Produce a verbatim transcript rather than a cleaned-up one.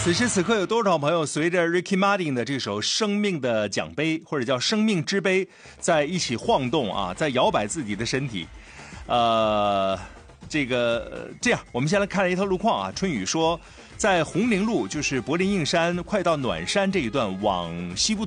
此时此刻，有多少朋友随着 Ricky Martin 的这首《生命的奖杯》或者叫《生命之杯》在一起晃动啊，在摇摆自己的身体？呃，这个这样，我们先来看一条路况啊。春雨说，在红陵路，就是柏林硬山快到暖山这一段往西部